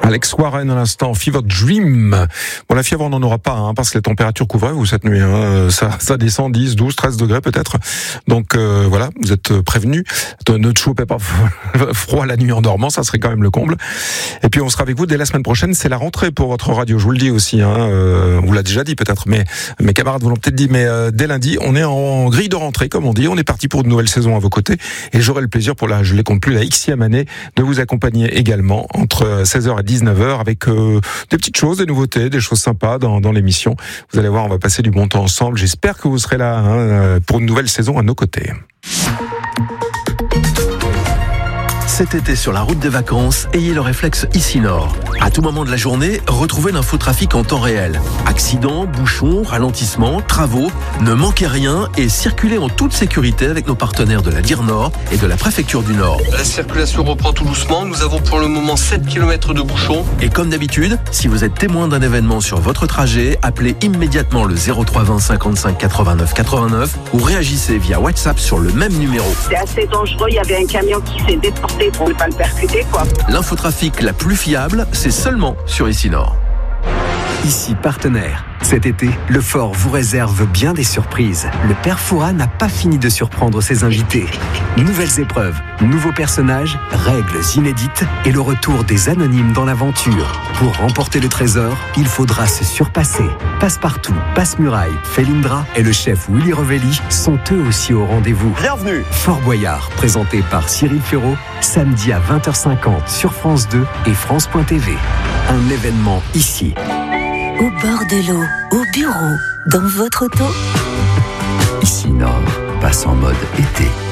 Alex Warren à l'instant, Fever Dream. Bon, la fièvre, on n'en aura pas, parce que les températures couvrez-vous cette nuit. Ça descend 10, 12, 13 degrés peut-être. Donc voilà, vous êtes prévenus. Ne te chopez pas froid la nuit en dormant, ça serait quand même le comble. Et puis on sera avec vous dès la semaine prochaine. C'est la rentrée pour votre radio, je vous le dis aussi. On vous l'a déjà dit peut-être, mais mes camarades vous l'ont peut-être dit. Mais dès lundi, on est en grille de rentrée, comme on dit. On est parti pour une nouvelle saison à vos côtés. Et j'aurai le plaisir pour je les compte plus, la Xème année, de vous accompagner également entre 16h et 19h avec des petites choses, des nouveautés, des choses sympas dans l'émission. Vous allez voir, on va passer du bon temps ensemble. J'espère que vous serez là pour une nouvelle saison à nos côtés. Cet été sur la route des vacances, ayez le réflexe Ici Nord. À tout moment de la journée, retrouvez l'infotrafic en temps réel. Accidents, bouchons, ralentissements, travaux, ne manquez rien et circulez en toute sécurité avec nos partenaires de la DIR Nord et de la préfecture du Nord. La circulation reprend tout doucement. Nous avons pour le moment 7 km de bouchons. Et comme d'habitude, si vous êtes témoin d'un événement sur votre trajet, appelez immédiatement le 03 20 55 89 89 ou réagissez via WhatsApp sur le même numéro. C'est assez dangereux, il y avait un camion qui s'est déporté pour ne pas le percuter, quoi. L'infotrafic la plus fiable, c'est seulement sur Ici Nord. Ici partenaire. Cet été, le Fort vous réserve bien des surprises. Le Père Fouras n'a pas fini de surprendre ses invités. Nouvelles épreuves, nouveaux personnages, règles inédites et le retour des anonymes dans l'aventure. Pour remporter le trésor, il faudra se surpasser. Passepartout, Passe-Muraille, Felindra et le chef Willy Revelli sont eux aussi au rendez-vous. Bienvenue. Fort Boyard, présenté par Cyril Ferraud, samedi à 20h50 sur France 2 et France.tv. Un événement ici. Au bord de l'eau, au bureau, dans votre auto. Ici Nord passe en mode été.